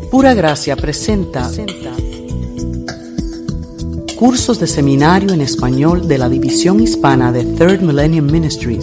Pura Gracia presenta cursos de seminario en español de la división hispana de Third Millennium Ministries.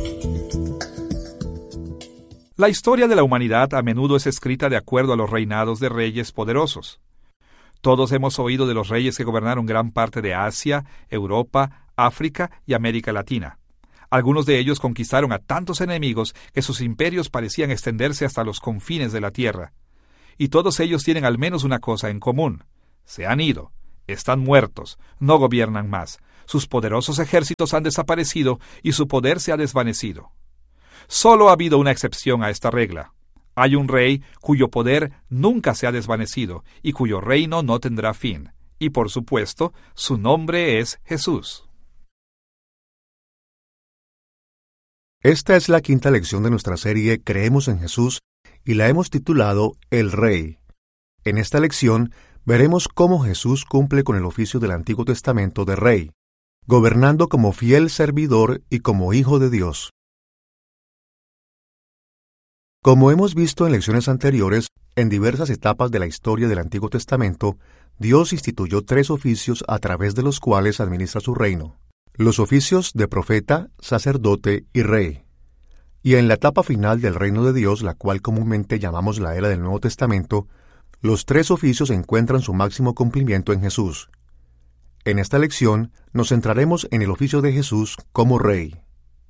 La historia de la humanidad a menudo es escrita de acuerdo a los reinados de reyes poderosos. Todos hemos oído de los reyes que gobernaron gran parte de Asia, Europa, África y América Latina. Algunos de ellos conquistaron a tantos enemigos que sus imperios parecían extenderse hasta los confines de la tierra. Y todos ellos tienen al menos una cosa en común: se han ido, están muertos, no gobiernan más, sus poderosos ejércitos han desaparecido y su poder se ha desvanecido. Solo ha habido una excepción a esta regla. Hay un rey cuyo poder nunca se ha desvanecido y cuyo reino no tendrá fin. Y por supuesto, su nombre es Jesús. Esta es la quinta lección de nuestra serie Creemos en Jesús y la hemos titulado El Rey. En esta lección veremos cómo Jesús cumple con el oficio del Antiguo Testamento de Rey, gobernando como fiel servidor y como Hijo de Dios. Como hemos visto en lecciones anteriores, en diversas etapas de la historia del Antiguo Testamento, Dios instituyó 3 oficios a través de los cuales administra su reino: los oficios de profeta, sacerdote y rey. Y en la etapa final del reino de Dios, la cual comúnmente llamamos la era del Nuevo Testamento, los 3 oficios encuentran su máximo cumplimiento en Jesús. En esta lección nos centraremos en el oficio de Jesús como Rey.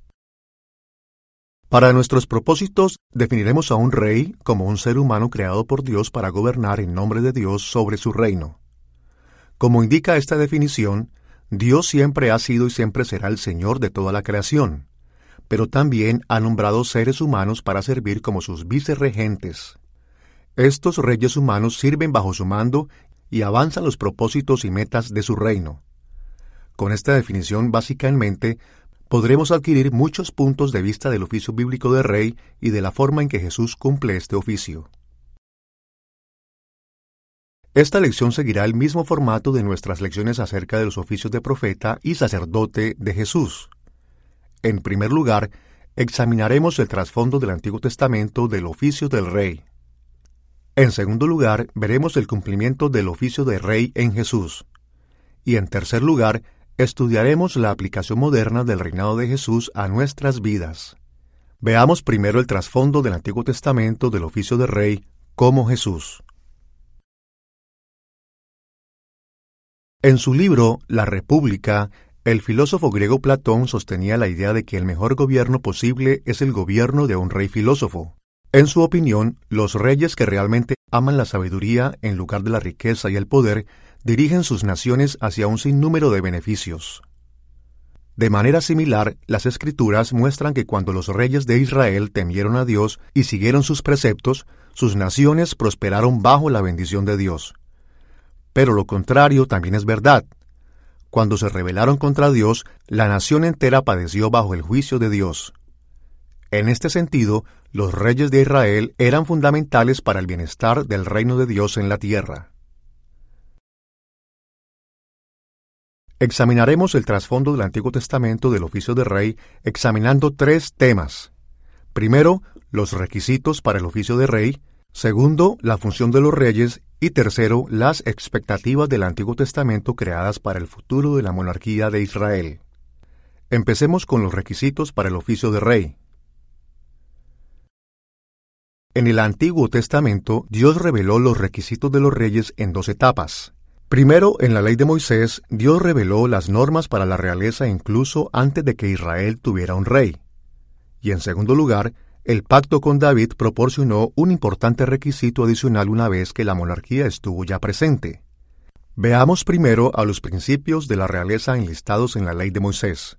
Para nuestros propósitos, definiremos a un rey como un ser humano creado por Dios para gobernar en nombre de Dios sobre su reino. Como indica esta definición, Dios siempre ha sido y siempre será el Señor de toda la creación, pero también ha nombrado seres humanos para servir como sus vicerregentes. Estos reyes humanos sirven bajo su mando y avanzan los propósitos y metas de su reino. Con esta definición básica en mente, podremos adquirir muchos puntos de vista del oficio bíblico de rey y de la forma en que Jesús cumple este oficio. Esta lección seguirá el mismo formato de nuestras lecciones acerca de los oficios de profeta y sacerdote de Jesús. En primer lugar, examinaremos el trasfondo del Antiguo Testamento del oficio del rey. En segundo lugar, veremos el cumplimiento del oficio de rey en Jesús. Y en tercer lugar, estudiaremos la aplicación moderna del reinado de Jesús a nuestras vidas. Veamos primero el trasfondo del Antiguo Testamento del oficio de rey como Jesús. En su libro La República, el filósofo griego Platón sostenía la idea de que el mejor gobierno posible es el gobierno de un rey filósofo. En su opinión, los reyes que realmente aman la sabiduría en lugar de la riqueza y el poder dirigen sus naciones hacia un sinnúmero de beneficios. De manera similar, las Escrituras muestran que cuando los reyes de Israel temieron a Dios y siguieron sus preceptos, sus naciones prosperaron bajo la bendición de Dios. Pero lo contrario también es verdad. Cuando se rebelaron contra Dios, la nación entera padeció bajo el juicio de Dios. En este sentido, los reyes de Israel eran fundamentales para el bienestar del reino de Dios en la tierra. Examinaremos el trasfondo del Antiguo Testamento del oficio de rey examinando 3 temas. Primero, los requisitos para el oficio de rey. Segundo, la función de los reyes. Y tercero, las expectativas del Antiguo Testamento creadas para el futuro de la monarquía de Israel. Empecemos con los requisitos para el oficio de rey. En el Antiguo Testamento, Dios reveló los requisitos de los reyes en 2 etapas. Primero, en la ley de Moisés, Dios reveló las normas para la realeza incluso antes de que Israel tuviera un rey. Y en segundo lugar, el pacto con David proporcionó un importante requisito adicional una vez que la monarquía estuvo ya presente. Veamos primero a los principios de la realeza enlistados en la ley de Moisés.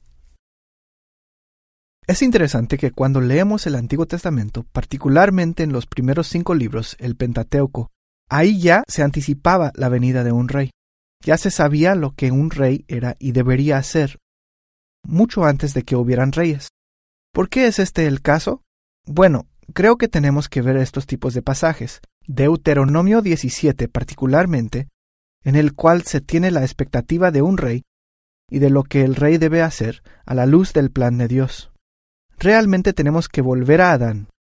Es interesante que cuando leemos el Antiguo Testamento, particularmente en los primeros 5 libros, el Pentateuco, ahí ya se anticipaba la venida de un rey. Ya se sabía lo que un rey era y debería hacer, mucho antes de que hubieran reyes. ¿Por qué es este el caso? Bueno, creo que tenemos que ver estos tipos de pasajes. Deuteronomio 17 particularmente, en el cual se tiene la expectativa de un rey y de lo que el rey debe hacer a la luz del plan de Dios. Realmente tenemos que volver a Adán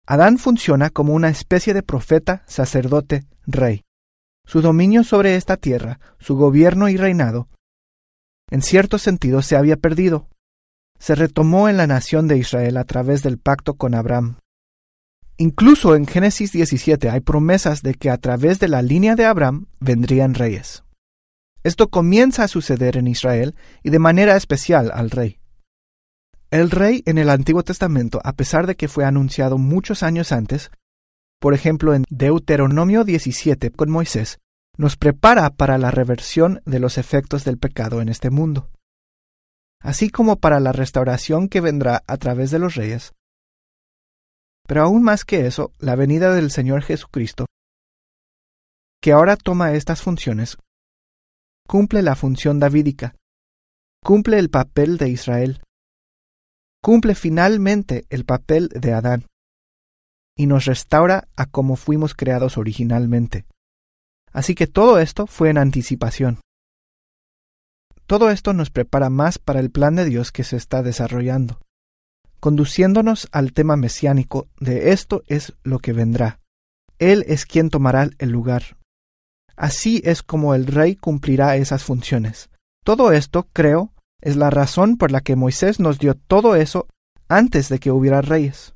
Adán funciona como una especie de profeta, sacerdote, rey. Su dominio sobre esta tierra, su gobierno y reinado, en cierto sentido se había perdido. Se retomó en la nación de Israel a través del pacto con Abraham. Incluso en Génesis 17 hay promesas de que a través de la línea de Abraham vendrían reyes. Esto comienza a suceder en Israel y de manera especial al rey. El rey en el Antiguo Testamento, a pesar de que fue anunciado muchos años antes, por ejemplo en Deuteronomio 17 con Moisés, nos prepara para la reversión de los efectos del pecado en este mundo, así como para la restauración que vendrá a través de los reyes. Pero aún más que eso, la venida del Señor Jesucristo, que ahora toma estas funciones, cumple la función davídica, cumple el papel de Israel, cumple finalmente el papel de Adán, y nos restaura a como fuimos creados originalmente. Así que todo esto fue en anticipación. Todo esto nos prepara más para el plan de Dios que se está desarrollando, conduciéndonos al tema mesiánico de esto es lo que vendrá. Él es quien tomará el lugar. Así es como el rey cumplirá esas funciones. Todo esto, creo, es la razón por la que Moisés nos dio todo eso antes de que hubiera reyes.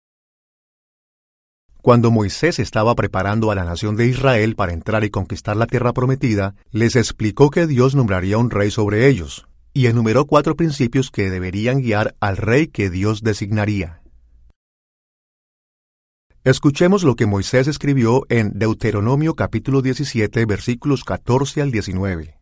Cuando Moisés estaba preparando a la nación de Israel para entrar y conquistar la tierra prometida, les explicó que Dios nombraría un rey sobre ellos, y enumeró 4 principios que deberían guiar al rey que Dios designaría. Escuchemos lo que Moisés escribió en Deuteronomio capítulo 17, versículos 14 al 19.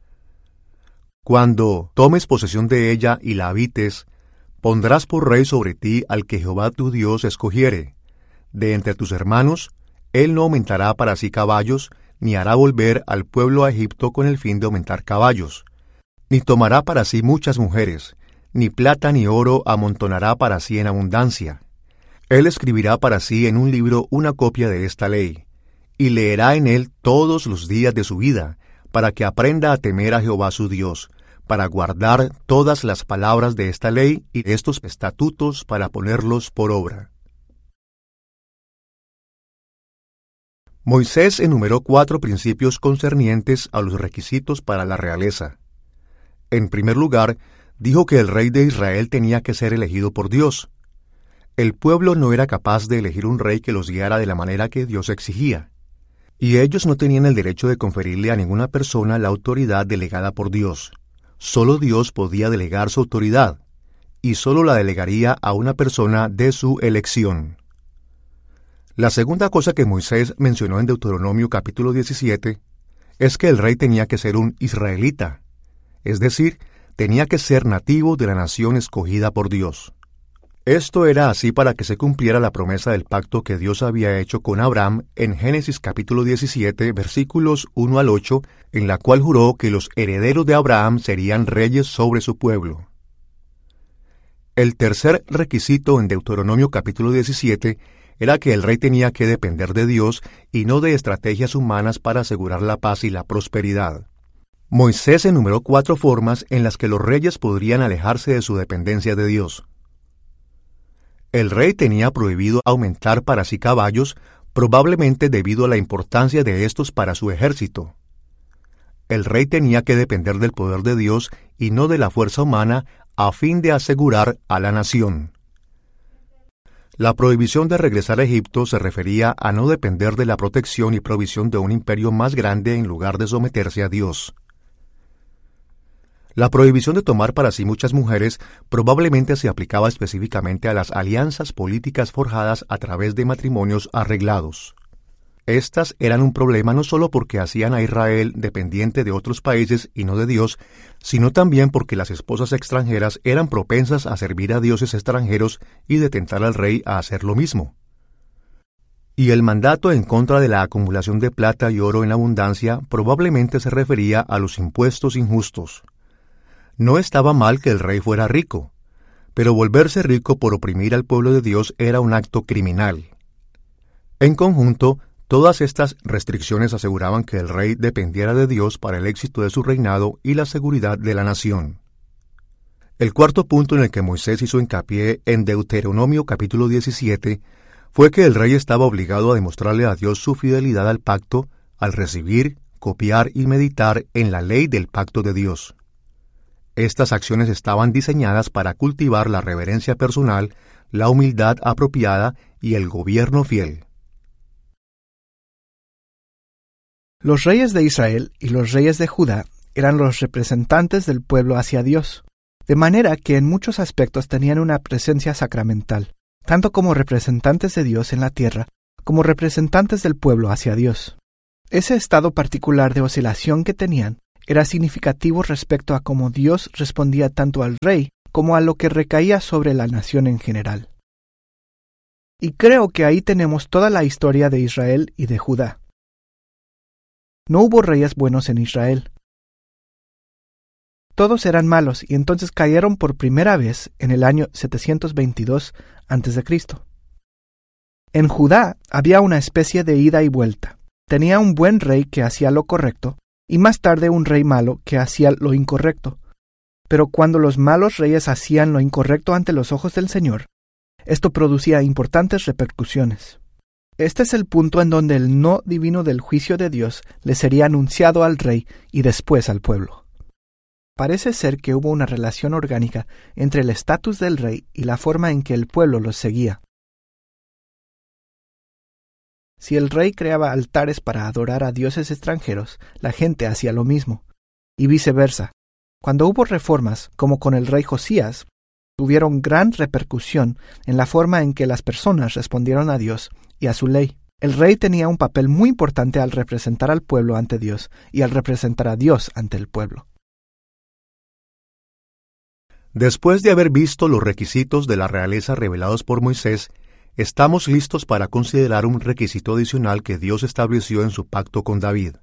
Cuando tomes posesión de ella y la habites, pondrás por rey sobre ti al que Jehová tu Dios escogiere. De entre tus hermanos, él no aumentará para sí caballos, ni hará volver al pueblo a Egipto con el fin de aumentar caballos, ni tomará para sí muchas mujeres, ni plata ni oro amontonará para sí en abundancia. Él escribirá para sí en un libro una copia de esta ley, y leerá en él todos los días de su vida, para que aprenda a temer a Jehová su Dios, para guardar todas las palabras de esta ley y de estos estatutos para ponerlos por obra. Moisés enumeró 4 principios concernientes a los requisitos para la realeza. En primer lugar, dijo que el rey de Israel tenía que ser elegido por Dios. El pueblo no era capaz de elegir un rey que los guiara de la manera que Dios exigía, y ellos no tenían el derecho de conferirle a ninguna persona la autoridad delegada por Dios. Solo Dios podía delegar su autoridad, y solo la delegaría a una persona de su elección. La segunda cosa que Moisés mencionó en Deuteronomio capítulo 17 es que el rey tenía que ser un israelita, es decir, tenía que ser nativo de la nación escogida por Dios. Esto era así para que se cumpliera la promesa del pacto que Dios había hecho con Abraham en Génesis capítulo 17, versículos 1 al 8, en la cual juró que los herederos de Abraham serían reyes sobre su pueblo. El tercer requisito en Deuteronomio capítulo 17 era que el rey tenía que depender de Dios y no de estrategias humanas para asegurar la paz y la prosperidad. Moisés enumeró 4 formas en las que los reyes podrían alejarse de su dependencia de Dios. El rey tenía prohibido aumentar para sí caballos, probablemente debido a la importancia de estos para su ejército. El rey tenía que depender del poder de Dios y no de la fuerza humana a fin de asegurar a la nación. La prohibición de regresar a Egipto se refería a no depender de la protección y provisión de un imperio más grande en lugar de someterse a Dios. La prohibición de tomar para sí muchas mujeres probablemente se aplicaba específicamente a las alianzas políticas forjadas a través de matrimonios arreglados. Estas eran un problema no solo porque hacían a Israel dependiente de otros países y no de Dios, sino también porque las esposas extranjeras eran propensas a servir a dioses extranjeros y de tentar al rey a hacer lo mismo. Y el mandato en contra de la acumulación de plata y oro en abundancia probablemente se refería a los impuestos injustos. No estaba mal que el rey fuera rico, pero volverse rico por oprimir al pueblo de Dios era un acto criminal. En conjunto, todas estas restricciones aseguraban que el rey dependiera de Dios para el éxito de su reinado y la seguridad de la nación. El cuarto punto en el que Moisés hizo hincapié en Deuteronomio capítulo 17 fue que el rey estaba obligado a demostrarle a Dios su fidelidad al pacto al recibir, copiar y meditar en la ley del pacto de Dios. Estas acciones estaban diseñadas para cultivar la reverencia personal, la humildad apropiada y el gobierno fiel. Los reyes de Israel y los reyes de Judá eran los representantes del pueblo hacia Dios, de manera que en muchos aspectos tenían una presencia sacramental, tanto como representantes de Dios en la tierra, como representantes del pueblo hacia Dios. Ese estado particular de oscilación que tenían era significativo respecto a cómo Dios respondía tanto al rey como a lo que recaía sobre la nación en general. Y creo que ahí tenemos toda la historia de Israel y de Judá. No hubo reyes buenos en Israel. Todos eran malos y entonces cayeron por primera vez en el año 722 a.C. En Judá había una especie de ida y vuelta. Tenía un buen rey que hacía lo correcto y más tarde un rey malo que hacía lo incorrecto. Pero cuando los malos reyes hacían lo incorrecto ante los ojos del Señor, esto producía importantes repercusiones. Este es el punto en donde el no divino del juicio de Dios le sería anunciado al rey y después al pueblo. Parece ser que hubo una relación orgánica entre el estatus del rey y la forma en que el pueblo los seguía. Si el rey creaba altares para adorar a dioses extranjeros, la gente hacía lo mismo, y viceversa. Cuando hubo reformas, como con el rey Josías, tuvieron gran repercusión en la forma en que las personas respondieron a Dios y a su ley. El rey tenía un papel muy importante al representar al pueblo ante Dios y al representar a Dios ante el pueblo. Después de haber visto los requisitos de la realeza revelados por Moisés, estamos listos para considerar un requisito adicional que Dios estableció en su pacto con David.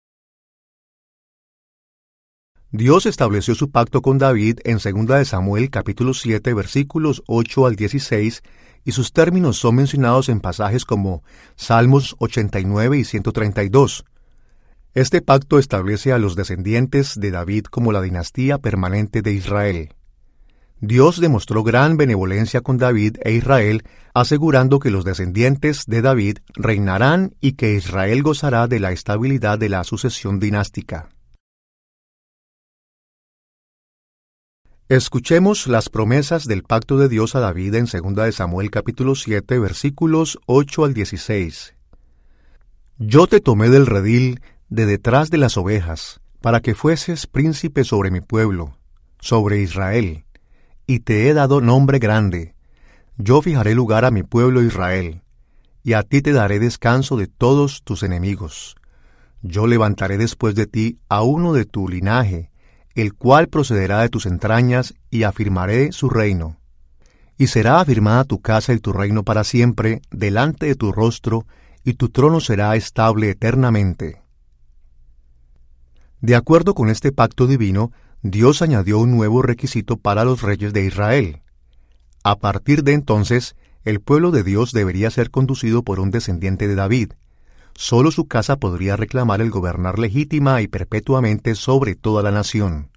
Dios estableció su pacto con David en 2 Samuel capítulo 7 versículos 8 al 16 y sus términos son mencionados en pasajes como Salmos 89 y 132. Este pacto establece a los descendientes de David como la dinastía permanente de Israel. Dios demostró gran benevolencia con David e Israel, asegurando que los descendientes de David reinarán y que Israel gozará de la estabilidad de la sucesión dinástica. Escuchemos las promesas del pacto de Dios a David en 2 Samuel capítulo 7 versículos 8 al 16. Yo te tomé del redil de detrás de las ovejas, para que fueses príncipe sobre mi pueblo, sobre Israel, y te he dado nombre grande. Yo fijaré lugar a mi pueblo Israel, y a ti te daré descanso de todos tus enemigos. Yo levantaré después de ti a uno de tu linaje, el cual procederá de tus entrañas, y afirmaré su reino. Y será afirmada tu casa y tu reino para siempre delante de tu rostro, y tu trono será estable eternamente. De acuerdo con este pacto divino, Dios añadió un nuevo requisito para los reyes de Israel. A partir de entonces, el pueblo de Dios debería ser conducido por un descendiente de David. Solo su casa podría reclamar el gobernar legítima y perpetuamente sobre toda la nación.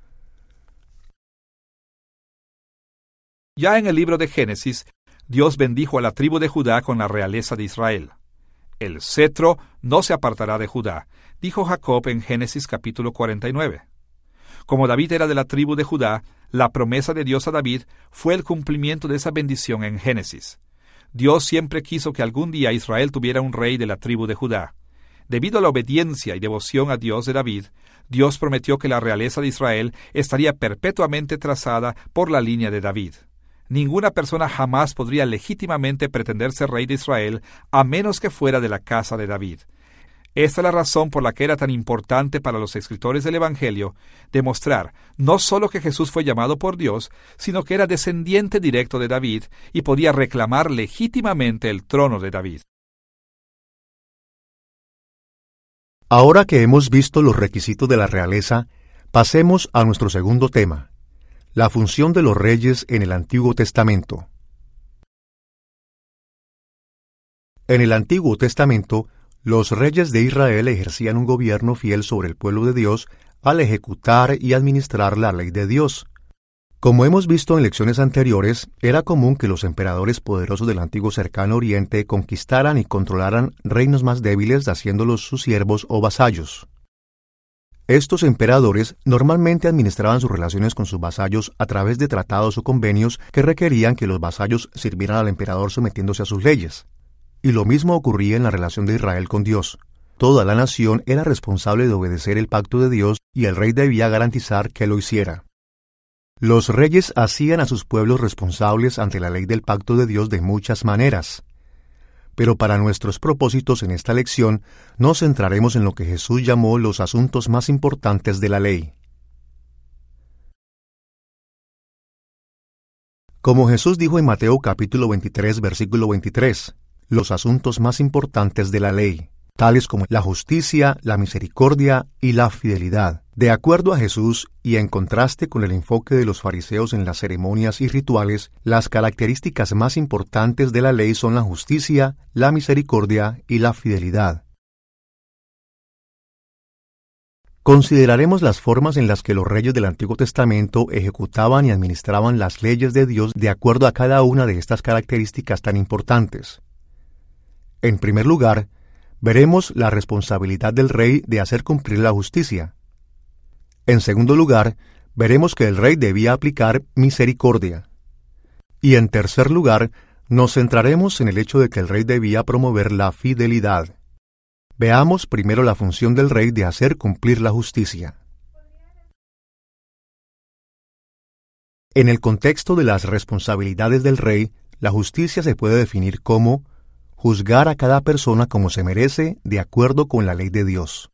Ya en el libro de Génesis, Dios bendijo a la tribu de Judá con la realeza de Israel. El cetro no se apartará de Judá, dijo Jacob en Génesis capítulo 49. Como David era de la tribu de Judá, la promesa de Dios a David fue el cumplimiento de esa bendición en Génesis. Dios siempre quiso que algún día Israel tuviera un rey de la tribu de Judá. Debido a la obediencia y devoción a Dios de David, Dios prometió que la realeza de Israel estaría perpetuamente trazada por la línea de David. Ninguna persona jamás podría legítimamente pretender ser rey de Israel a menos que fuera de la casa de David. Esta es la razón por la que era tan importante para los escritores del Evangelio demostrar no solo que Jesús fue llamado por Dios, sino que era descendiente directo de David y podía reclamar legítimamente el trono de David. Ahora que hemos visto los requisitos de la realeza, pasemos a nuestro segundo tema, la función de los reyes en el Antiguo Testamento. En el Antiguo Testamento, los reyes de Israel ejercían un gobierno fiel sobre el pueblo de Dios al ejecutar y administrar la ley de Dios. Como hemos visto en lecciones anteriores, era común que los emperadores poderosos del antiguo cercano oriente conquistaran y controlaran reinos más débiles haciéndolos sus siervos o vasallos. Estos emperadores normalmente administraban sus relaciones con sus vasallos a través de tratados o convenios que requerían que los vasallos sirvieran al emperador sometiéndose a sus leyes. Y lo mismo ocurría en la relación de Israel con Dios. Toda la nación era responsable de obedecer el pacto de Dios y el rey debía garantizar que lo hiciera. Los reyes hacían a sus pueblos responsables ante la ley del pacto de Dios de muchas maneras. Pero para nuestros propósitos en esta lección nos centraremos en lo que Jesús llamó los asuntos más importantes de la ley. Como Jesús dijo en Mateo capítulo 23, versículo 23, los asuntos más importantes de la ley, tales como la justicia, la misericordia y la fidelidad. De acuerdo a Jesús, y en contraste con el enfoque de los fariseos en las ceremonias y rituales, las características más importantes de la ley son la justicia, la misericordia y la fidelidad. Consideraremos las formas en las que los reyes del Antiguo Testamento ejecutaban y administraban las leyes de Dios de acuerdo a cada una de estas características tan importantes. En primer lugar, veremos la responsabilidad del rey de hacer cumplir la justicia. En segundo lugar, veremos que el rey debía aplicar misericordia. Y en tercer lugar, nos centraremos en el hecho de que el rey debía promover la fidelidad. Veamos primero la función del rey de hacer cumplir la justicia. En el contexto de las responsabilidades del rey, la justicia se puede definir como juzgar a cada persona como se merece de acuerdo con la ley de Dios.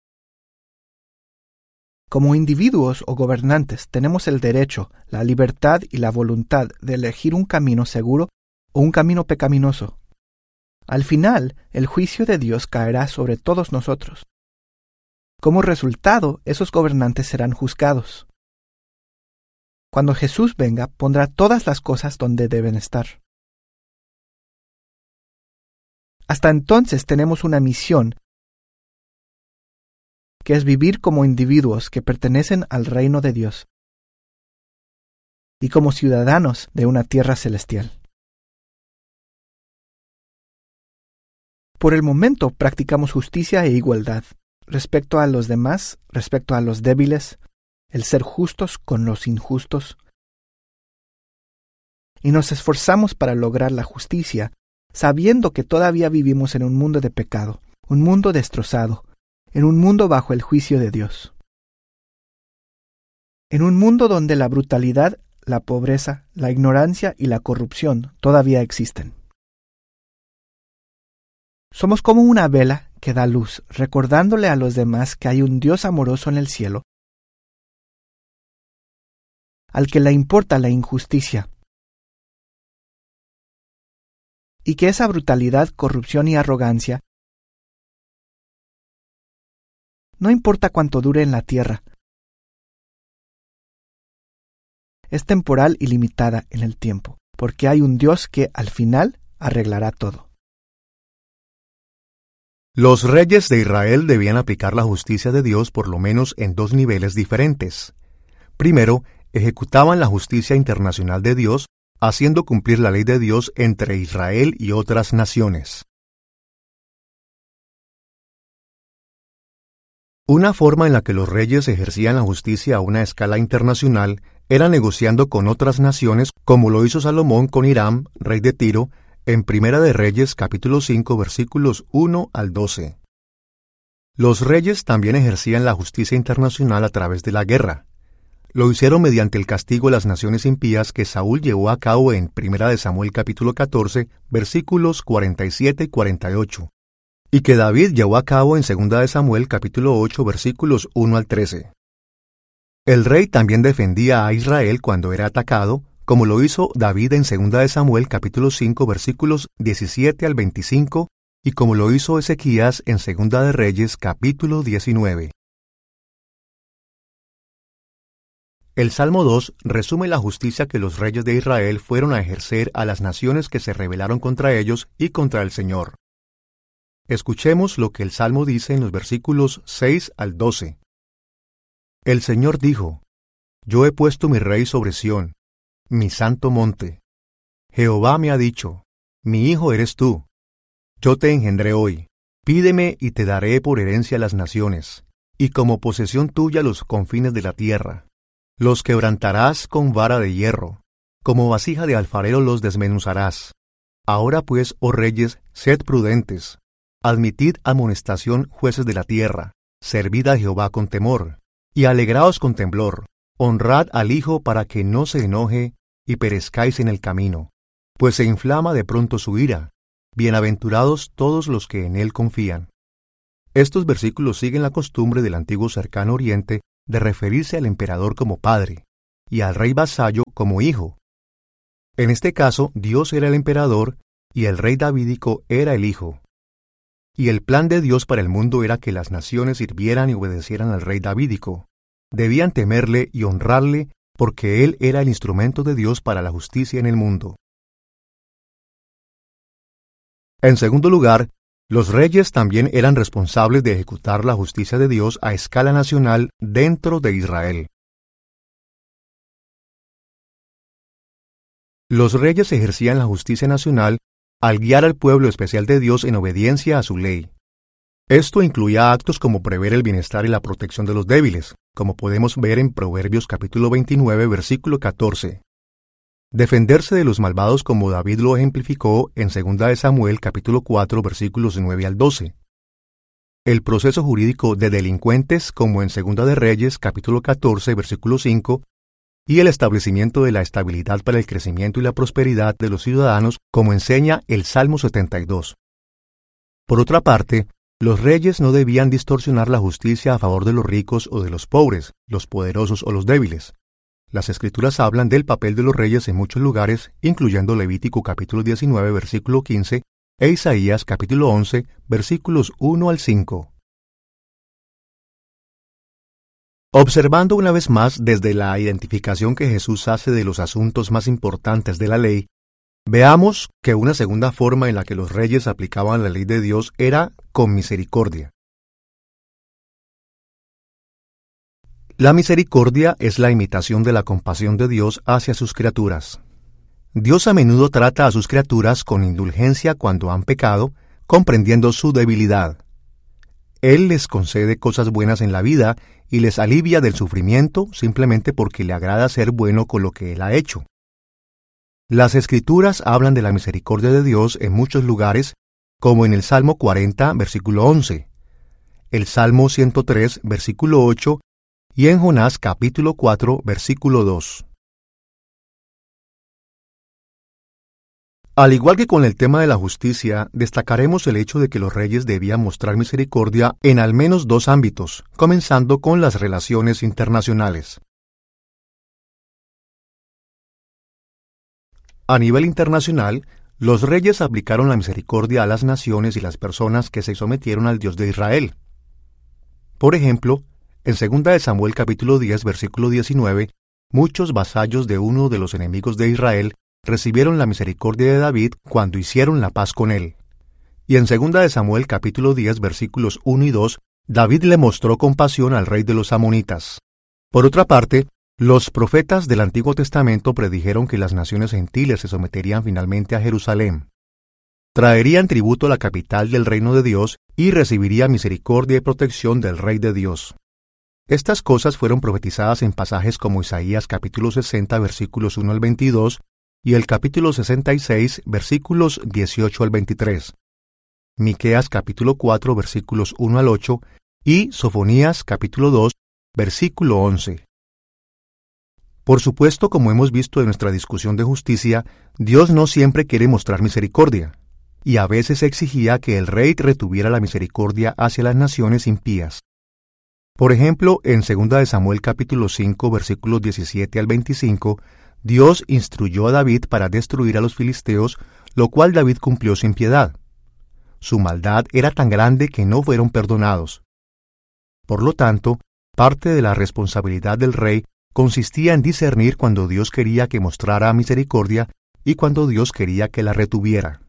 Como individuos o gobernantes tenemos el derecho, la libertad y la voluntad de elegir un camino seguro o un camino pecaminoso. Al final, el juicio de Dios caerá sobre todos nosotros. Como resultado, esos gobernantes serán juzgados. Cuando Jesús venga, pondrá todas las cosas donde deben estar. Hasta entonces tenemos una misión, que es vivir como individuos que pertenecen al reino de Dios y como ciudadanos de una tierra celestial. Por el momento practicamos justicia e igualdad respecto a los demás, respecto a los débiles, el ser justos con los injustos, y nos esforzamos para lograr la justicia, sabiendo que todavía vivimos en un mundo de pecado, un mundo destrozado, en un mundo bajo el juicio de Dios. En un mundo donde la brutalidad, la pobreza, la ignorancia y la corrupción todavía existen. Somos como una vela que da luz, recordándole a los demás que hay un Dios amoroso en el cielo, al que le importa la injusticia, y que esa brutalidad, corrupción y arrogancia no importa cuánto dure en la tierra, es temporal y limitada en el tiempo, porque hay un Dios que al final arreglará todo. Los reyes de Israel debían aplicar la justicia de Dios por lo menos en dos niveles diferentes. Primero, ejecutaban la justicia internacional de Dios, haciendo cumplir la ley de Dios entre Israel y otras naciones. Una forma en la que los reyes ejercían la justicia a una escala internacional era negociando con otras naciones, como lo hizo Salomón con Hiram, rey de Tiro, en Primera de Reyes, capítulo 5, versículos 1 al 12. Los reyes también ejercían la justicia internacional a través de la guerra. Lo hicieron mediante el castigo a las naciones impías que Saúl llevó a cabo en Primera de Samuel, capítulo 14, versículos 47 y 48. Y que David llevó a cabo en 2 de Samuel capítulo 8 versículos 1 al 13. El rey también defendía a Israel cuando era atacado, como lo hizo David en 2 de Samuel capítulo 5 versículos 17 al 25 y como lo hizo Ezequías en 2 de Reyes capítulo 19. El Salmo 2 resume la justicia que los reyes de Israel fueron a ejercer a las naciones que se rebelaron contra ellos y contra el Señor. Escuchemos lo que el Salmo dice en los versículos 6 al 12. El Señor dijo: Yo he puesto mi rey sobre Sión, mi santo monte. Jehová me ha dicho, mi hijo eres tú. Yo te engendré hoy. Pídeme y te daré por herencia las naciones, y como posesión tuya los confines de la tierra. Los quebrantarás con vara de hierro, como vasija de alfarero los desmenuzarás. Ahora pues, oh reyes, sed prudentes. Admitid amonestación, jueces de la tierra. Servid a Jehová con temor, y alegraos con temblor. Honrad al Hijo para que no se enoje y perezcáis en el camino, pues se inflama de pronto su ira. Bienaventurados todos los que en él confían. Estos versículos siguen la costumbre del antiguo cercano oriente de referirse al emperador como padre, y al rey vasallo como hijo. En este caso, Dios era el emperador, y el rey davídico era el hijo. Y el plan de Dios para el mundo era que las naciones sirvieran y obedecieran al rey davídico. Debían temerle y honrarle, porque él era el instrumento de Dios para la justicia en el mundo. En segundo lugar, los reyes también eran responsables de ejecutar la justicia de Dios a escala nacional dentro de Israel. Los reyes ejercían la justicia nacional al guiar al pueblo especial de Dios en obediencia a su ley. Esto incluía actos como prever el bienestar y la protección de los débiles, como podemos ver en Proverbios capítulo 29, versículo 14. Defenderse de los malvados como David lo ejemplificó en 2 de Samuel capítulo 4 versículos 9 al 12. El proceso jurídico de delincuentes como en 2 de Reyes capítulo 14 versículo 5 y el establecimiento de la estabilidad para el crecimiento y la prosperidad de los ciudadanos como enseña el Salmo 72. Por otra parte, los reyes no debían distorsionar la justicia a favor de los ricos o de los pobres, los poderosos o los débiles. Las Escrituras hablan del papel de los reyes en muchos lugares, incluyendo Levítico capítulo 19, versículo 15, e Isaías capítulo 11, versículos 1 al 5. Observando una vez más desde la identificación que Jesús hace de los asuntos más importantes de la ley, veamos que una segunda forma en la que los reyes aplicaban la ley de Dios era con misericordia. La misericordia es la imitación de la compasión de Dios hacia sus criaturas. Dios a menudo trata a sus criaturas con indulgencia cuando han pecado, comprendiendo su debilidad. Él les concede cosas buenas en la vida y les alivia del sufrimiento simplemente porque le agrada ser bueno con lo que Él ha hecho. Las Escrituras hablan de la misericordia de Dios en muchos lugares, como en el Salmo 40, versículo 11, el Salmo 103, versículo 8, y en Jonás capítulo 4, versículo 2. Al igual que con el tema de la justicia, destacaremos el hecho de que los reyes debían mostrar misericordia en al menos dos ámbitos, comenzando con las relaciones internacionales. A nivel internacional, los reyes aplicaron la misericordia a las naciones y las personas que se sometieron al Dios de Israel. Por ejemplo, en 2 de Samuel capítulo 10, versículo 19, muchos vasallos de uno de los enemigos de Israel recibieron la misericordia de David cuando hicieron la paz con él. Y en 2 de Samuel capítulo 10, versículos 1 y 2, David le mostró compasión al rey de los amonitas. Por otra parte, los profetas del Antiguo Testamento predijeron que las naciones gentiles se someterían finalmente a Jerusalén. Traerían tributo a la capital del reino de Dios y recibiría misericordia y protección del Rey de Dios. Estas cosas fueron profetizadas en pasajes como Isaías capítulo 60 versículos 1 al 22 y el capítulo 66 versículos 18 al 23, Miqueas capítulo 4 versículos 1 al 8 y Sofonías capítulo 2 versículo 11. Por supuesto, como hemos visto en nuestra discusión de justicia, Dios no siempre quiere mostrar misericordia, y a veces exigía que el rey retuviera la misericordia hacia las naciones impías. Por ejemplo, en 2 de Samuel capítulo 5 versículos 17 al 25, Dios instruyó a David para destruir a los filisteos, lo cual David cumplió sin piedad. Su maldad era tan grande que no fueron perdonados. Por lo tanto, parte de la responsabilidad del rey consistía en discernir cuando Dios quería que mostrara misericordia y cuando Dios quería que la retuviera.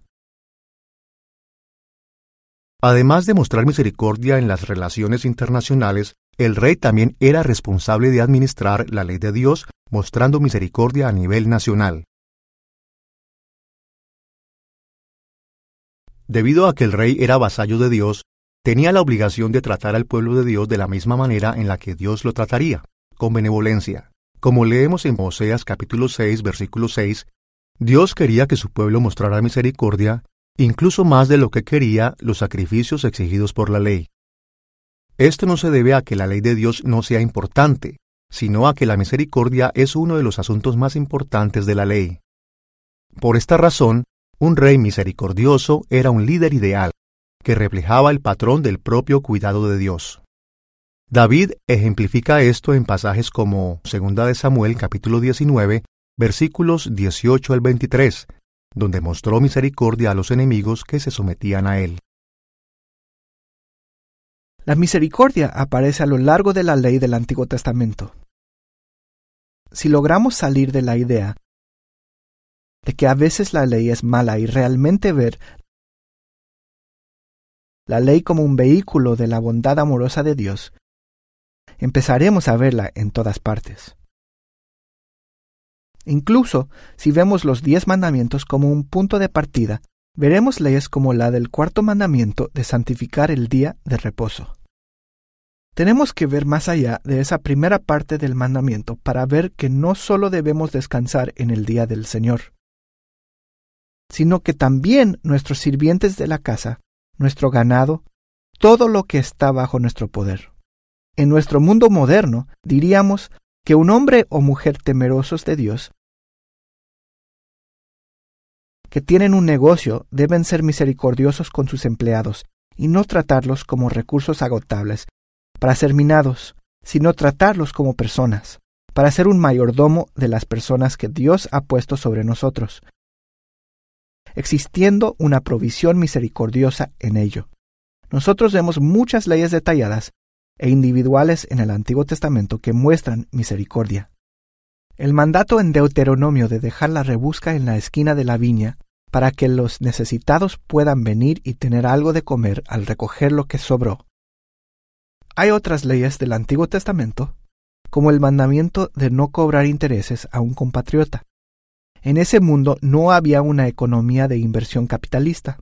Además de mostrar misericordia en las relaciones internacionales, el rey también era responsable de administrar la ley de Dios, mostrando misericordia a nivel nacional. Debido a que el rey era vasallo de Dios, tenía la obligación de tratar al pueblo de Dios de la misma manera en la que Dios lo trataría, con benevolencia. Como leemos en Oseas capítulo 6, versículo 6, Dios quería que su pueblo mostrara misericordia, incluso más de lo que quería los sacrificios exigidos por la ley. Esto no se debe a que la ley de Dios no sea importante, sino a que la misericordia es uno de los asuntos más importantes de la ley. Por esta razón, un rey misericordioso era un líder ideal, que reflejaba el patrón del propio cuidado de Dios. David ejemplifica esto en pasajes como 2 de Samuel capítulo 19, versículos 18 al 23, donde mostró misericordia a los enemigos que se sometían a él. La misericordia aparece a lo largo de la ley del Antiguo Testamento. Si logramos salir de la idea de que a veces la ley es mala y realmente ver la ley como un vehículo de la bondad amorosa de Dios, empezaremos a verla en todas partes. Incluso si vemos los 10 mandamientos como un punto de partida, veremos leyes como la del 4º mandamiento de santificar el día de reposo. Tenemos que ver más allá de esa primera parte del mandamiento para ver que no solo debemos descansar en el día del Señor, sino que también nuestros sirvientes de la casa, nuestro ganado, todo lo que está bajo nuestro poder. En nuestro mundo moderno, diríamos que un hombre o mujer temerosos de Dios, que tienen un negocio, deben ser misericordiosos con sus empleados y no tratarlos como recursos agotables para ser minados, sino tratarlos como personas, para ser un mayordomo de las personas que Dios ha puesto sobre nosotros, existiendo una provisión misericordiosa en ello. Nosotros vemos muchas leyes detalladas e individuales en el Antiguo Testamento que muestran misericordia. El mandato en Deuteronomio de dejar la rebusca en la esquina de la viña para que los necesitados puedan venir y tener algo de comer al recoger lo que sobró. Hay otras leyes del Antiguo Testamento, como el mandamiento de no cobrar intereses a un compatriota. En ese mundo no había una economía de inversión capitalista,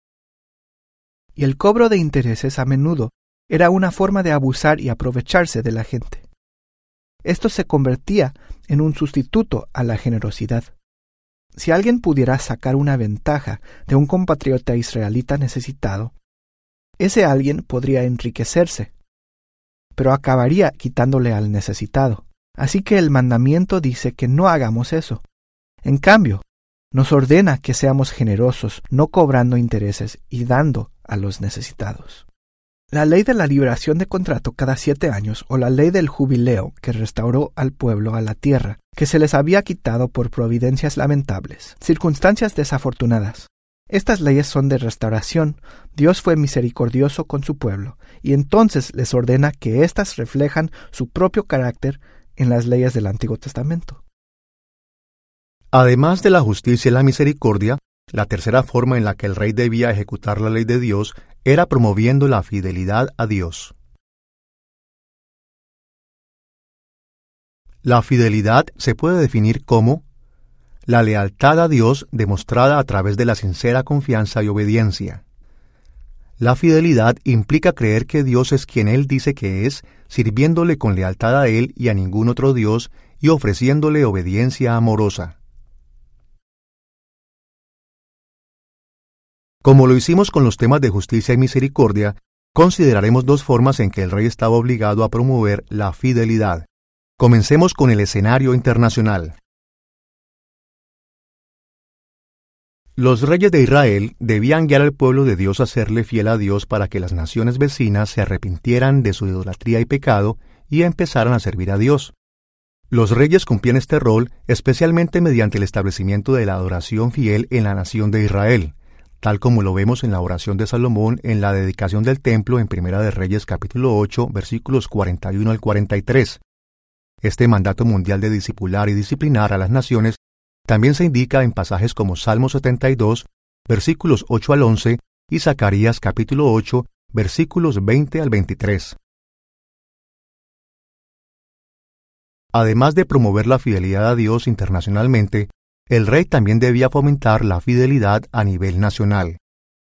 y el cobro de intereses a menudo era una forma de abusar y aprovecharse de la gente. Esto se convertía en un sustituto a la generosidad. Si alguien pudiera sacar una ventaja de un compatriota israelita necesitado, ese alguien podría enriquecerse, pero acabaría quitándole al necesitado. Así que el mandamiento dice que no hagamos eso. En cambio, nos ordena que seamos generosos, no cobrando intereses y dando a los necesitados. La ley de la liberación de contrato cada 7 años o la ley del jubileo que restauró al pueblo a la tierra que se les había quitado por providencias lamentables, circunstancias desafortunadas. Estas leyes son de restauración. Dios fue misericordioso con su pueblo y entonces les ordena que éstas reflejan su propio carácter en las leyes del Antiguo Testamento. Además de la justicia y la misericordia, la tercera forma en la que el rey debía ejecutar la ley de Dios era promoviendo la fidelidad a Dios. La fidelidad se puede definir como la lealtad a Dios demostrada a través de la sincera confianza y obediencia. La fidelidad implica creer que Dios es quien Él dice que es, sirviéndole con lealtad a Él y a ningún otro Dios y ofreciéndole obediencia amorosa. Como lo hicimos con los temas de justicia y misericordia, consideraremos 2 formas en que el rey estaba obligado a promover la fidelidad. Comencemos con el escenario internacional. Los reyes de Israel debían guiar al pueblo de Dios a serle fiel a Dios para que las naciones vecinas se arrepintieran de su idolatría y pecado y empezaran a servir a Dios. Los reyes cumplían este rol especialmente mediante el establecimiento de la adoración fiel en la nación de Israel, tal como lo vemos en la oración de Salomón en la dedicación del templo en Primera de Reyes capítulo 8, versículos 41 al 43. Este mandato mundial de discipular y disciplinar a las naciones también se indica en pasajes como Salmo 72, versículos 8 al 11, y Zacarías capítulo 8, versículos 20 al 23. Además de promover la fidelidad a Dios internacionalmente, el rey también debía fomentar la fidelidad a nivel nacional.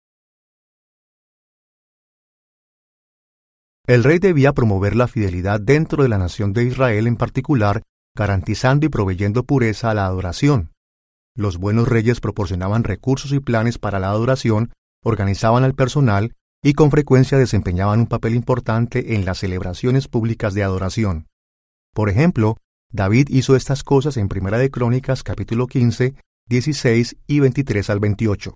El rey debía promover la fidelidad dentro de la nación de Israel en particular, garantizando y proveyendo pureza a la adoración. Los buenos reyes proporcionaban recursos y planes para la adoración, organizaban al personal y con frecuencia desempeñaban un papel importante en las celebraciones públicas de adoración. Por ejemplo, David hizo estas cosas en Primera de Crónicas capítulo 15, 16 y 23 al 28.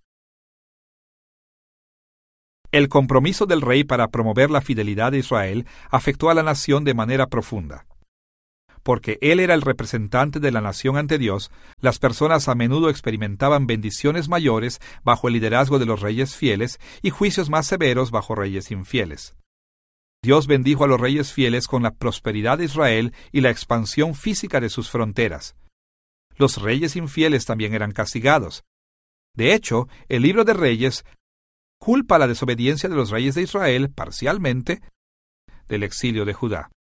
El compromiso del rey para promover la fidelidad de Israel afectó a la nación de manera profunda. Porque él era el representante de la nación ante Dios, las personas a menudo experimentaban bendiciones mayores bajo el liderazgo de los reyes fieles y juicios más severos bajo reyes infieles. Dios bendijo a los reyes fieles con la prosperidad de Israel y la expansión física de sus fronteras. Los reyes infieles también eran castigados. De hecho, el libro de Reyes culpa la desobediencia de los reyes de Israel, parcialmente, del exilio de Judá.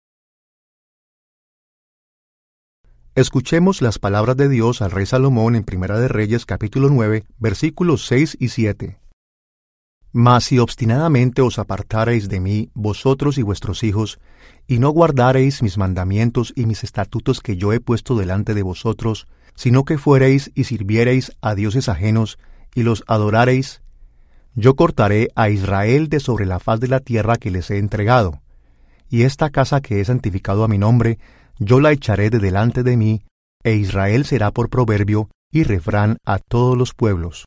Escuchemos las palabras de Dios al rey Salomón en Primera de Reyes capítulo 9, versículos 6 y 7. Mas si obstinadamente os apartareis de mí, vosotros y vuestros hijos, y no guardareis mis mandamientos y mis estatutos que yo he puesto delante de vosotros, sino que fuereis y sirviereis a dioses ajenos, y los adorareis, yo cortaré a Israel de sobre la faz de la tierra que les he entregado, y esta casa que he santificado a mi nombre, yo la echaré de delante de mí, e Israel será por proverbio y refrán a todos los pueblos.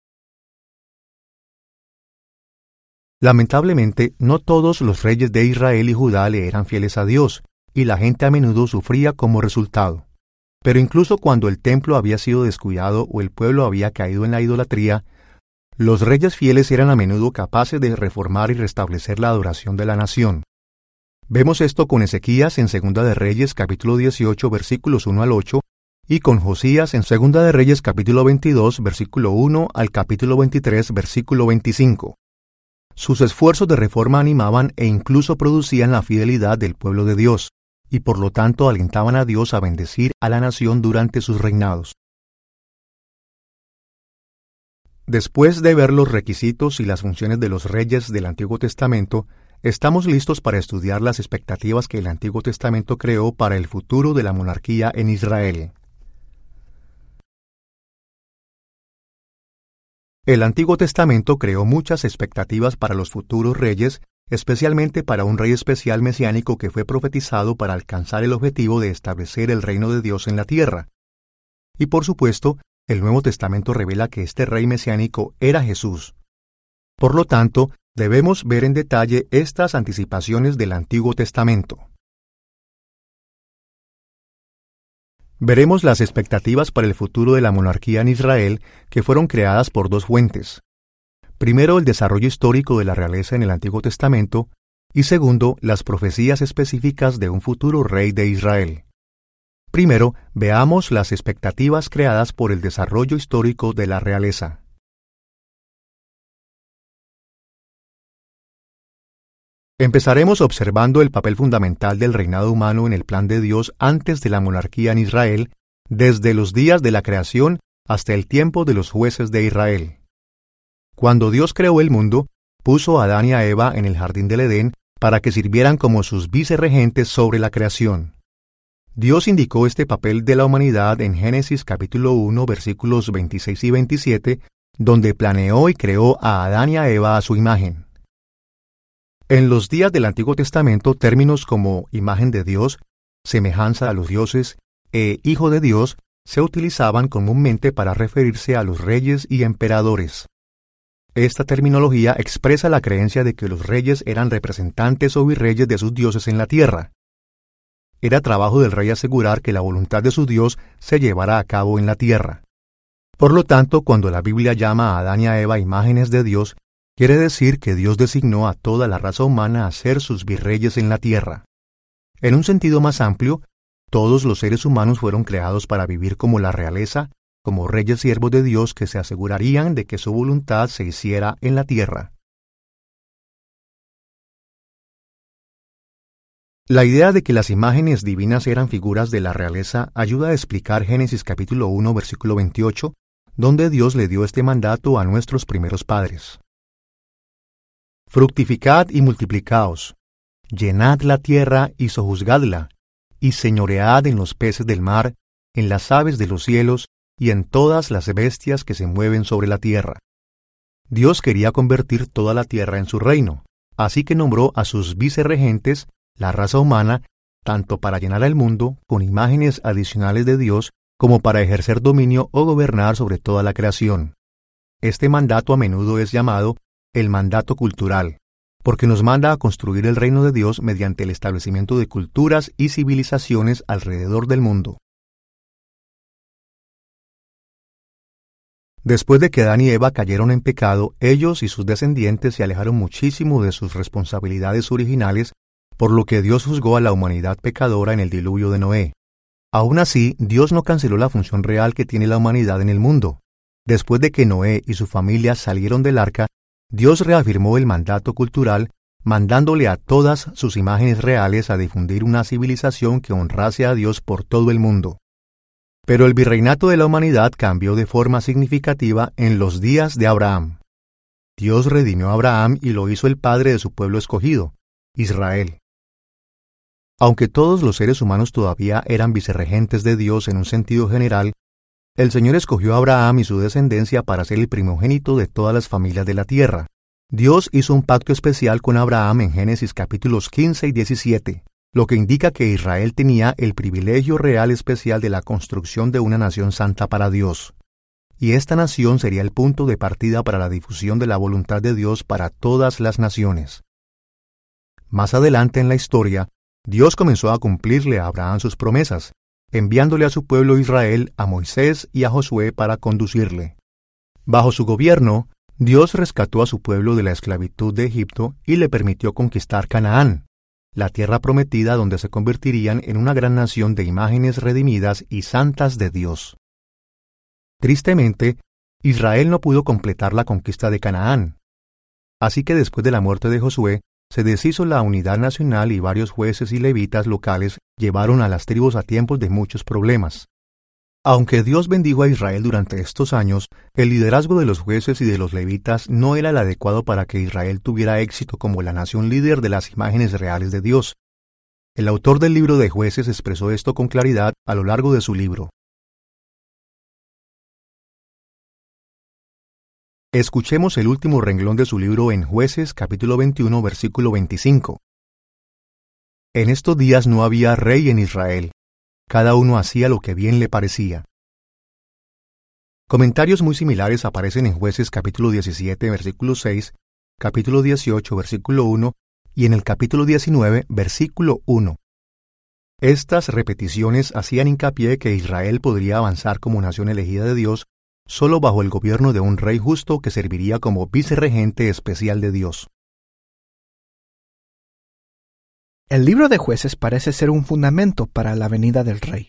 Lamentablemente, no todos los reyes de Israel y Judá le eran fieles a Dios, y la gente a menudo sufría como resultado. Pero incluso cuando el templo había sido descuidado o el pueblo había caído en la idolatría, los reyes fieles eran a menudo capaces de reformar y restablecer la adoración de la nación. Vemos esto con Ezequías en Segunda de Reyes capítulo 18 versículos 1 al 8 y con Josías en Segunda de Reyes capítulo 22 versículo 1 al capítulo 23 versículo 25. Sus esfuerzos de reforma animaban e incluso producían la fidelidad del pueblo de Dios, y por lo tanto alentaban a Dios a bendecir a la nación durante sus reinados. Después de ver los requisitos y las funciones de los reyes del Antiguo Testamento, estamos listos para estudiar las expectativas que el Antiguo Testamento creó para el futuro de la monarquía en Israel. El Antiguo Testamento creó muchas expectativas para los futuros reyes, especialmente para un rey especial mesiánico que fue profetizado para alcanzar el objetivo de establecer el reino de Dios en la tierra. Y por supuesto, el Nuevo Testamento revela que este rey mesiánico era Jesús. Por lo tanto, debemos ver en detalle estas anticipaciones del Antiguo Testamento. Veremos las expectativas para el futuro de la monarquía en Israel que fueron creadas por dos fuentes. Primero, el desarrollo histórico de la realeza en el Antiguo Testamento, y segundo, las profecías específicas de un futuro rey de Israel. Primero, veamos las expectativas creadas por el desarrollo histórico de la realeza. Empezaremos observando el papel fundamental del reinado humano en el plan de Dios antes de la monarquía en Israel, desde los días de la creación hasta el tiempo de los jueces de Israel. Cuando Dios creó el mundo, puso a Adán y a Eva en el jardín del Edén para que sirvieran como sus vicerregentes sobre la creación. Dios indicó este papel de la humanidad en Génesis capítulo 1 versículos 26 y 27, donde planeó y creó a Adán y a Eva a su imagen. En los días del Antiguo Testamento, términos como imagen de Dios, semejanza a los dioses e hijo de Dios se utilizaban comúnmente para referirse a los reyes y emperadores. Esta terminología expresa la creencia de que los reyes eran representantes o virreyes de sus dioses en la tierra. Era trabajo del rey asegurar que la voluntad de su Dios se llevara a cabo en la tierra. Por lo tanto, cuando la Biblia llama a Adán y a Eva imágenes de Dios, quiere decir que Dios designó a toda la raza humana a ser sus virreyes en la tierra. En un sentido más amplio, todos los seres humanos fueron creados para vivir como la realeza, como reyes siervos de Dios que se asegurarían de que su voluntad se hiciera en la tierra. La idea de que las imágenes divinas eran figuras de la realeza ayuda a explicar Génesis capítulo 1, versículo 28, donde Dios le dio este mandato a nuestros primeros padres. Fructificad y multiplicaos, llenad la tierra y sojuzgadla, y señoread en los peces del mar, en las aves de los cielos, y en todas las bestias que se mueven sobre la tierra. Dios quería convertir toda la tierra en su reino, así que nombró a sus vicerregentes, la raza humana, tanto para llenar el mundo con imágenes adicionales de Dios, como para ejercer dominio o gobernar sobre toda la creación. Este mandato a menudo es llamado el mandato cultural, porque nos manda a construir el reino de Dios mediante el establecimiento de culturas y civilizaciones alrededor del mundo. Después de que Adán y Eva cayeron en pecado, ellos y sus descendientes se alejaron muchísimo de sus responsabilidades originales, por lo que Dios juzgó a la humanidad pecadora en el diluvio de Noé. Aún así, Dios no canceló la función real que tiene la humanidad en el mundo. Después de que Noé y su familia salieron del arca, Dios reafirmó el mandato cultural, mandándole a todas sus imágenes reales a difundir una civilización que honrase a Dios por todo el mundo. Pero el virreinato de la humanidad cambió de forma significativa en los días de Abraham. Dios redimió a Abraham y lo hizo el padre de su pueblo escogido, Israel. Aunque todos los seres humanos todavía eran vicerregentes de Dios en un sentido general, el Señor escogió a Abraham y su descendencia para ser el primogénito de todas las familias de la tierra. Dios hizo un pacto especial con Abraham en Génesis capítulos 15 y 17, lo que indica que Israel tenía el privilegio real especial de la construcción de una nación santa para Dios. Y esta nación sería el punto de partida para la difusión de la voluntad de Dios para todas las naciones. Más adelante en la historia, Dios comenzó a cumplirle a Abraham sus promesas, enviándole a su pueblo Israel a Moisés y a Josué para conducirle. Bajo su gobierno, Dios rescató a su pueblo de la esclavitud de Egipto y le permitió conquistar Canaán, la tierra prometida donde se convertirían en una gran nación de imágenes redimidas y santas de Dios. Tristemente, Israel no pudo completar la conquista de Canaán. Así que después de la muerte de Josué, se deshizo la unidad nacional y varios jueces y levitas locales llevaron a las tribus a tiempos de muchos problemas. Aunque Dios bendijo a Israel durante estos años, el liderazgo de los jueces y de los levitas no era el adecuado para que Israel tuviera éxito como la nación líder de las imágenes reales de Dios. El autor del libro de Jueces expresó esto con claridad a lo largo de su libro. Escuchemos el último renglón de su libro en Jueces capítulo 21 versículo 25. En estos días no había rey en Israel. Cada uno hacía lo que bien le parecía. Comentarios muy similares aparecen en Jueces capítulo 17 versículo 6, capítulo 18 versículo 1 y en el capítulo 19 versículo 1. Estas repeticiones hacían hincapié que Israel podría avanzar como nación elegida de Dios solo bajo el gobierno de un rey justo que serviría como vicerregente especial de Dios. El libro de Jueces parece ser un fundamento para la venida del rey.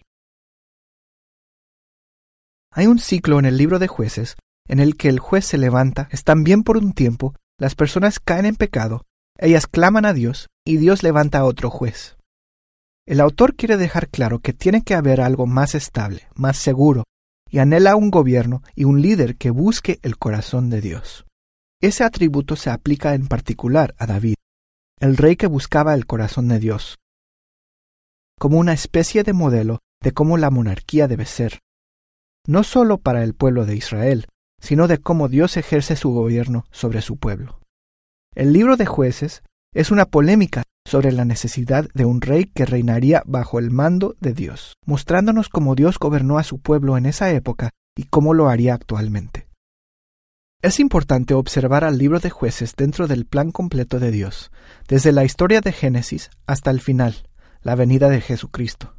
Hay un ciclo en el libro de Jueces en el que el juez se levanta, están bien por un tiempo, las personas caen en pecado, ellas claman a Dios y Dios levanta a otro juez. El autor quiere dejar claro que tiene que haber algo más estable, más seguro, y anhela un gobierno y un líder que busque el corazón de Dios. Ese atributo se aplica en particular a David, el rey que buscaba el corazón de Dios, como una especie de modelo de cómo la monarquía debe ser, no solo para el pueblo de Israel, sino de cómo Dios ejerce su gobierno sobre su pueblo. El libro de Jueces es una polémica sobre la necesidad de un rey que reinaría bajo el mando de Dios, mostrándonos cómo Dios gobernó a su pueblo en esa época y cómo lo haría actualmente. Es importante observar al libro de Jueces dentro del plan completo de Dios, desde la historia de Génesis hasta el final, la venida de Jesucristo.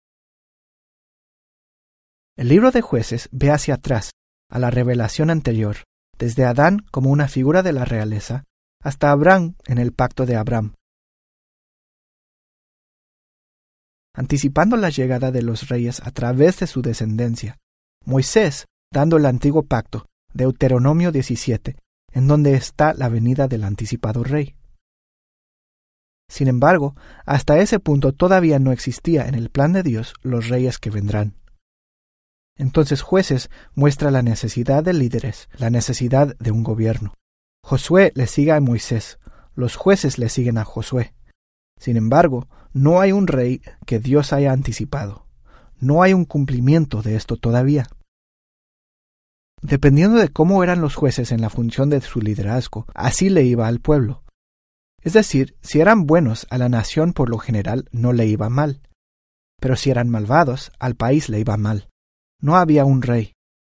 El libro de Jueces ve hacia atrás, a la revelación anterior, desde Adán como una figura de la realeza, hasta Abraham en el pacto de Abraham, anticipando la llegada de los reyes a través de su descendencia. Moisés, dando el antiguo pacto, Deuteronomio 17, en donde está la venida del anticipado rey. Sin embargo, hasta ese punto todavía no existía en el plan de Dios los reyes que vendrán. Entonces Jueces muestra la necesidad de líderes, la necesidad de un gobierno. Josué le sigue a Moisés, los jueces le siguen a Josué. Sin embargo, no hay un rey que Dios haya anticipado. No hay un cumplimiento de esto todavía. Dependiendo de cómo eran los jueces en la función de su liderazgo, así le iba al pueblo. Es decir, si eran buenos, a la nación por lo general no le iba mal. Pero si eran malvados, al país le iba mal. No había un rey.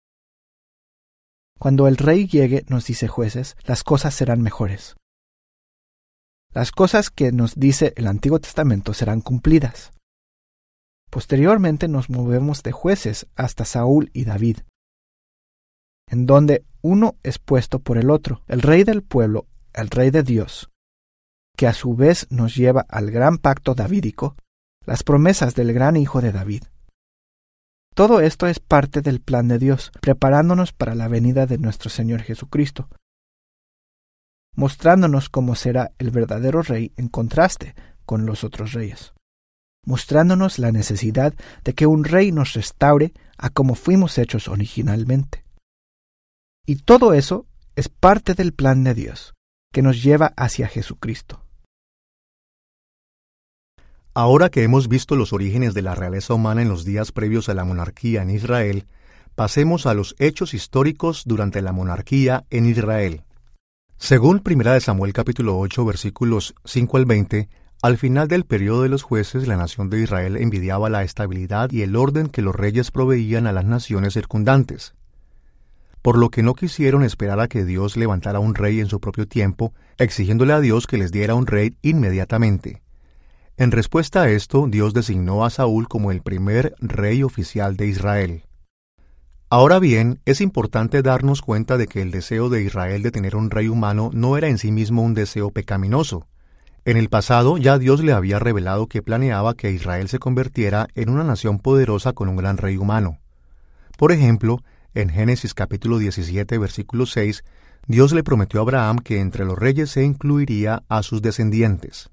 Cuando el rey llegue, nos dice Jueces, las cosas serán mejores. Las cosas que nos dice el Antiguo Testamento serán cumplidas. Posteriormente nos movemos de Jueces hasta Saúl y David, en donde uno es puesto por el otro, el rey del pueblo, el rey de Dios, que a su vez nos lleva al gran pacto davídico, las promesas del gran hijo de David. Todo esto es parte del plan de Dios, preparándonos para la venida de nuestro Señor Jesucristo, mostrándonos cómo será el verdadero rey en contraste con los otros reyes, mostrándonos la necesidad de que un rey nos restaure a como fuimos hechos originalmente. Y todo eso es parte del plan de Dios, que nos lleva hacia Jesucristo. Ahora que hemos visto los orígenes de la realeza humana en los días previos a la monarquía en Israel, pasemos a los hechos históricos durante la monarquía en Israel. Según 1 Samuel capítulo 8 versículos 5 al 20, al final del periodo de los jueces, la nación de Israel envidiaba la estabilidad y el orden que los reyes proveían a las naciones circundantes, por lo que no quisieron esperar a que Dios levantara un rey en su propio tiempo, exigiéndole a Dios que les diera un rey inmediatamente. En respuesta a esto, Dios designó a Saúl como el primer rey oficial de Israel. Ahora bien, es importante darnos cuenta de que el deseo de Israel de tener un rey humano no era en sí mismo un deseo pecaminoso. En el pasado ya Dios le había revelado que planeaba que Israel se convirtiera en una nación poderosa con un gran rey humano. Por ejemplo, en Génesis capítulo 17, versículo 6, Dios le prometió a Abraham que entre los reyes se incluiría a sus descendientes.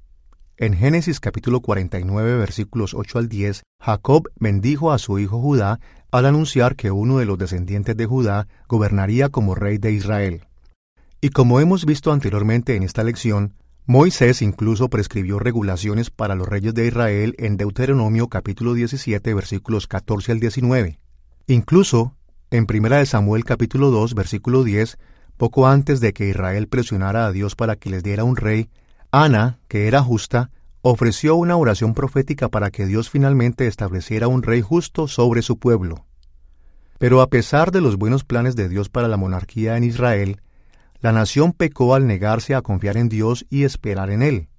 En Génesis capítulo 49, versículos 8 al 10, Jacob bendijo a su hijo Judá al anunciar que uno de los descendientes de Judá gobernaría como rey de Israel. Y como hemos visto anteriormente en esta lección, Moisés incluso prescribió regulaciones para los reyes de Israel en Deuteronomio capítulo 17, versículos 14 al 19. Incluso, en 1 Samuel capítulo 2, versículo 10, poco antes de que Israel presionara a Dios para que les diera un rey, Ana, que era justa, ofreció una oración profética para que Dios finalmente estableciera un rey justo sobre su pueblo. Pero a pesar de los buenos planes de Dios para la monarquía en Israel, la nación pecó al negarse a confiar en Dios y esperar en Él.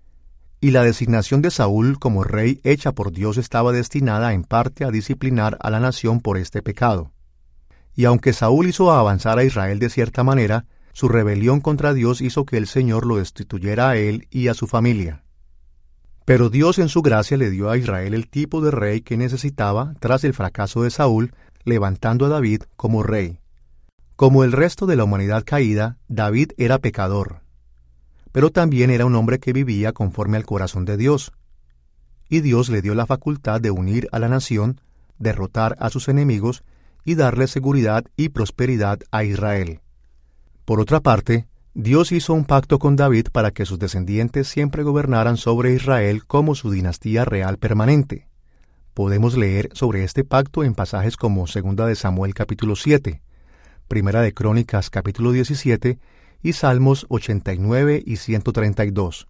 Y la designación de Saúl como rey hecha por Dios estaba destinada en parte a disciplinar a la nación por este pecado. Y aunque Saúl hizo avanzar a Israel de cierta manera, su rebelión contra Dios hizo que el Señor lo destituyera a él y a su familia. Pero Dios en su gracia le dio a Israel el tipo de rey que necesitaba tras el fracaso de Saúl, levantando a David como rey. Como el resto de la humanidad caída, David era pecador, pero también era un hombre que vivía conforme al corazón de Dios. Y Dios le dio la facultad de unir a la nación, derrotar a sus enemigos y darle seguridad y prosperidad a Israel. Por otra parte, Dios hizo un pacto con David para que sus descendientes siempre gobernaran sobre Israel como su dinastía real permanente. Podemos leer sobre este pacto en pasajes como 2 de Samuel capítulo 7, 1 de Crónicas capítulo 17 y Salmos 89 y 132.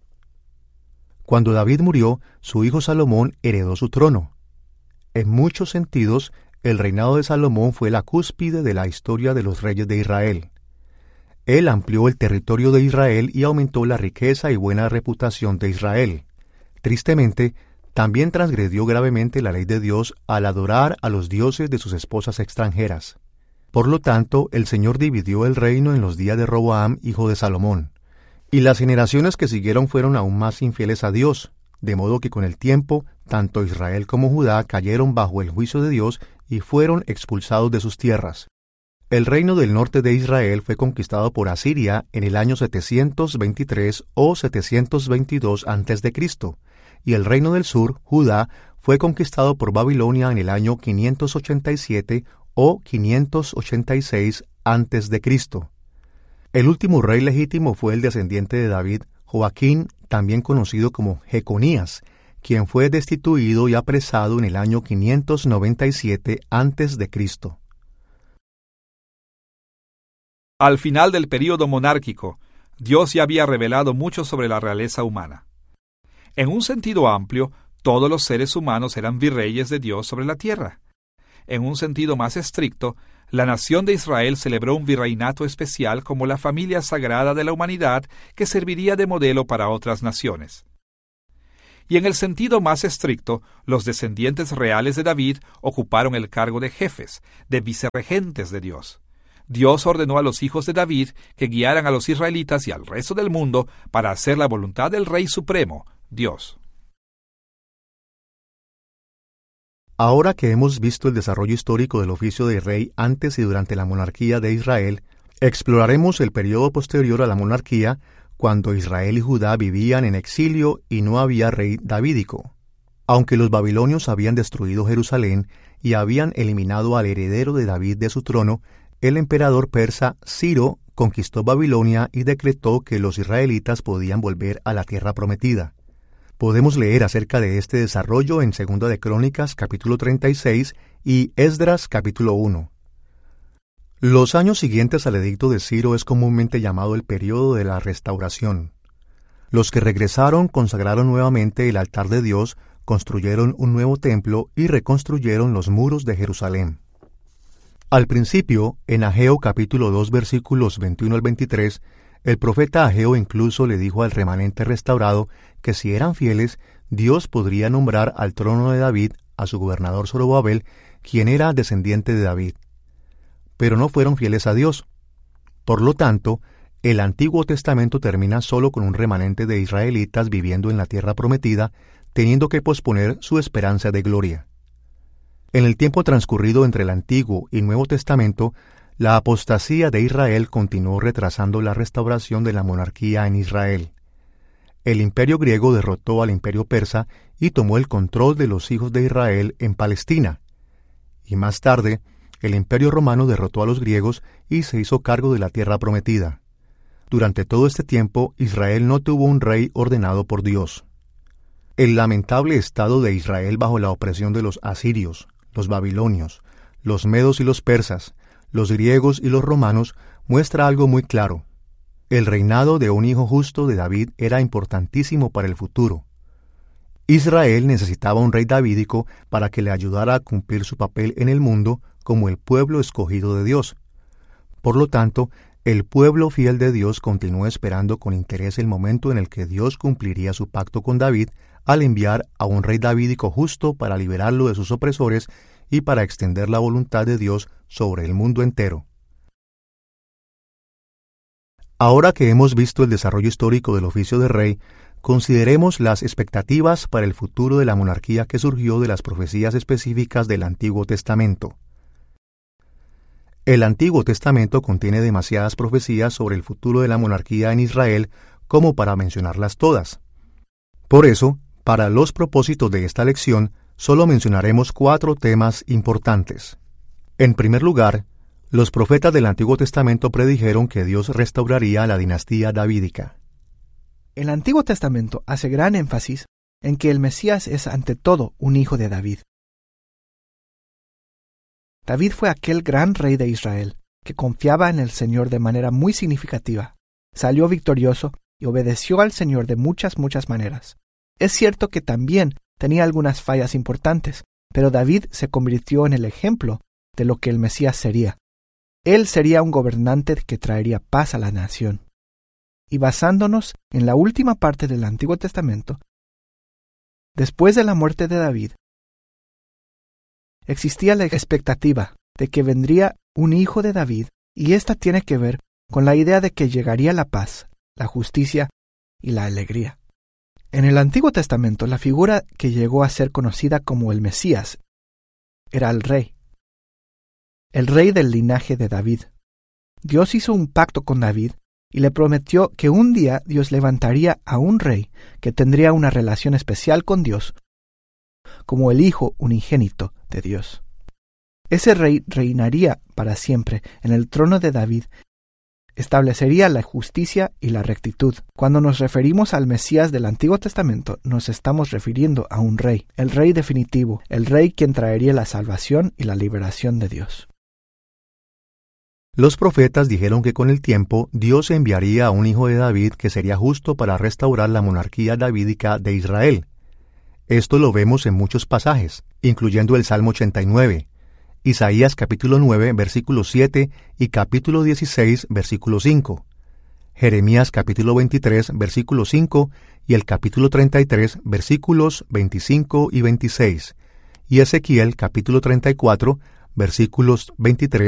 Cuando David murió, su hijo Salomón heredó su trono. En muchos sentidos, el reinado de Salomón fue la cúspide de la historia de los reyes de Israel. Él amplió el territorio de Israel y aumentó la riqueza y buena reputación de Israel. Tristemente, también transgredió gravemente la ley de Dios al adorar a los dioses de sus esposas extranjeras. Por lo tanto, el Señor dividió el reino en los días de Roboam, hijo de Salomón. Y las generaciones que siguieron fueron aún más infieles a Dios, de modo que con el tiempo, tanto Israel como Judá cayeron bajo el juicio de Dios y fueron expulsados de sus tierras. El reino del norte de Israel fue conquistado por Asiria en el año 723 o 722 a.C., y el reino del sur, Judá, fue conquistado por Babilonia en el año 587 o 586 a.C. El último rey legítimo fue el descendiente de David, Joaquín, también conocido como Jeconías, quien fue destituido y apresado en el año 597 a.C. Al final del período monárquico, Dios ya había revelado mucho sobre la realeza humana. En un sentido amplio, todos los seres humanos eran virreyes de Dios sobre la tierra. En un sentido más estricto, la nación de Israel celebró un virreinato especial como la familia sagrada de la humanidad que serviría de modelo para otras naciones. Y en el sentido más estricto, los descendientes reales de David ocuparon el cargo de jefes, de vicerregentes de Dios. Dios ordenó a los hijos de David que guiaran a los israelitas y al resto del mundo para hacer la voluntad del Rey Supremo, Dios. Ahora que hemos visto el desarrollo histórico del oficio de rey antes y durante la monarquía de Israel, exploraremos el periodo posterior a la monarquía, cuando Israel y Judá vivían en exilio y no había rey davídico. Aunque los babilonios habían destruido Jerusalén y habían eliminado al heredero de David de su trono, el emperador persa Ciro conquistó Babilonia y decretó que los israelitas podían volver a la tierra prometida. Podemos leer acerca de este desarrollo en 2 de Crónicas capítulo 36 y Esdras capítulo 1. Los años siguientes al edicto de Ciro es comúnmente llamado el período de la restauración. Los que regresaron consagraron nuevamente el altar de Dios, construyeron un nuevo templo y reconstruyeron los muros de Jerusalén. Al principio, en Ageo capítulo 2 versículos 21 al 23, el profeta Ageo incluso le dijo al remanente restaurado que si eran fieles, Dios podría nombrar al trono de David a su gobernador Zorobabel, quien era descendiente de David. Pero no fueron fieles a Dios. Por lo tanto, el Antiguo Testamento termina solo con un remanente de israelitas viviendo en la tierra prometida, teniendo que posponer su esperanza de gloria. En el tiempo transcurrido entre el Antiguo y Nuevo Testamento, la apostasía de Israel continuó retrasando la restauración de la monarquía en Israel. El imperio griego derrotó al imperio persa y tomó el control de los hijos de Israel en Palestina. Y más tarde, el imperio romano derrotó a los griegos y se hizo cargo de la tierra prometida. Durante todo este tiempo, Israel no tuvo un rey ordenado por Dios. El lamentable estado de Israel bajo la opresión de los asirios, los babilonios, los medos y los persas, los griegos y los romanos muestra algo muy claro. El reinado de un hijo justo de David era importantísimo para el futuro. Israel necesitaba un rey davídico para que le ayudara a cumplir su papel en el mundo como el pueblo escogido de Dios. Por lo tanto, el pueblo fiel de Dios continuó esperando con interés el momento en el que Dios cumpliría su pacto con David al enviar a un rey davídico justo para liberarlo de sus opresores y para extender la voluntad de Dios sobre el mundo entero. Ahora que hemos visto el desarrollo histórico del oficio de rey, consideremos las expectativas para el futuro de la monarquía que surgió de las profecías específicas del Antiguo Testamento. El Antiguo Testamento contiene demasiadas profecías sobre el futuro de la monarquía en Israel como para mencionarlas todas. Por eso, para los propósitos de esta lección, solo mencionaremos 4 temas importantes. En primer lugar, los profetas del Antiguo Testamento predijeron que Dios restauraría la dinastía davídica. El Antiguo Testamento hace gran énfasis en que el Mesías es ante todo un hijo de David. David fue aquel gran rey de Israel que confiaba en el Señor de manera muy significativa, salió victorioso y obedeció al Señor de muchas maneras. Es cierto que también tenía algunas fallas importantes, pero David se convirtió en el ejemplo de lo que el Mesías sería. Él sería un gobernante que traería paz a la nación. Y basándonos en la última parte del Antiguo Testamento, después de la muerte de David, existía la expectativa de que vendría un hijo de David, y esta tiene que ver con la idea de que llegaría la paz, la justicia y la alegría. En el Antiguo Testamento, la figura que llegó a ser conocida como el Mesías era el rey. el rey del linaje de David. Dios hizo un pacto con David y le prometió que un día Dios levantaría a un rey que tendría una relación especial con Dios, como el Hijo unigénito de Dios. Ese rey reinaría para siempre en el trono de David, establecería la justicia y la rectitud. Cuando nos referimos al Mesías del Antiguo Testamento, nos estamos refiriendo a un rey, el rey definitivo, el rey quien traería la salvación y la liberación de Dios. Los profetas dijeron que con el tiempo Dios enviaría a un hijo de David que sería justo para restaurar la monarquía davídica de Israel. Esto lo vemos en muchos pasajes, incluyendo el Salmo 89, Isaías capítulo 9, versículo 7 y capítulo 16, versículo 5, Jeremías capítulo 23, versículo 5 y el capítulo 33, versículos 25 y 26, y Ezequiel capítulo 34, versículos 23